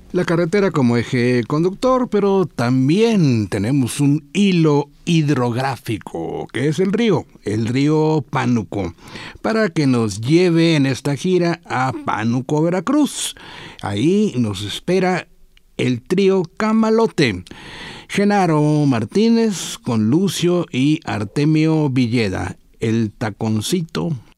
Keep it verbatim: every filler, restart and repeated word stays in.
La carretera como eje conductor, pero también tenemos un hilo hidrográfico, que es el río, el río Pánuco, para que nos lleve en esta gira a Pánuco, Veracruz. Ahí nos espera el trío Camalote, Genaro Martínez con Lucio y Artemio Villeda, el Taconcito